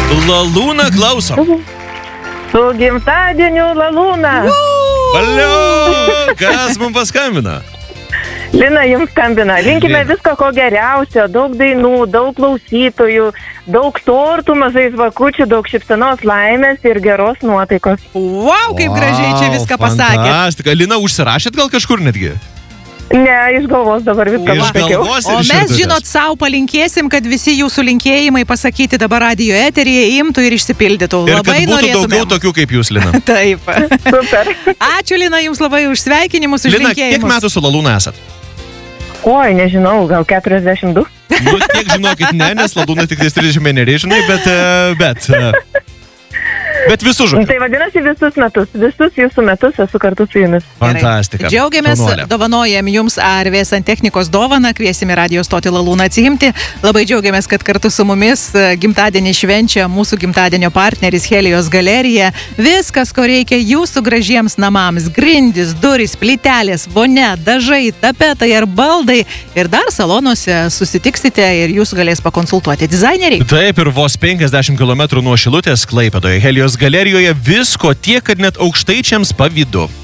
Lalūna, klausom. Su gimtadieniu, Lalūna. Valio, kas mums paskambina? Lina jums skambina. Linkime visko ko geriausio, daug dainų, daug klausytojų, daug tortų, mažai žvakučių, daug šypsenos, laimės ir geros nuotaikos. Wow, kaip gražiai čia viską pasakėt. Fantastika. Lina, užsirašėt gal kažkur netgi? Ne, iš galvos dabar viską pasakiau. O mes, žinot, savo palinkėsim, kad visi jūsų linkėjimai pasakyti dabar radijo eteryje imtų ir išsipildytų. Ir labai kad būtų daugiau tokių kaip jūs, Lina. Taip. Super. Ačiū, Lina, jums labai už sveikinimus, už Lina, linkėjimus. kiek metų su Lalūna esat? Oi, nežinau, gal 42. Nu, tiek žinokit, nes Lalūna tik 30 žinai, bet visus žodžiu. Tai vadinasi visus jūsų metus esu kartu su jumis. Fantastika. Džiaugiamės, dovanojam jums Arvės Santechnikos dovaną, kviesime radijo stotį Lalūną atsiimti. Labai džiaugiamės, kad kartu su mumis gimtadienį švenčia mūsų gimtadienio partneris Helios galerija. Viskas, ko reikia jūsų gražiems namams. Grindys, durys, plytelės, vonia, dažai, tapetai ar baldai. Ir dar salonuose susitiksite ir jūs galės pakonsultuoti dizaineriai. Taip, ir vos 50 km nuo Šilutės Klaipėdoje Helios galerijoje visko tiek, kad net aukštaičiams pavydu.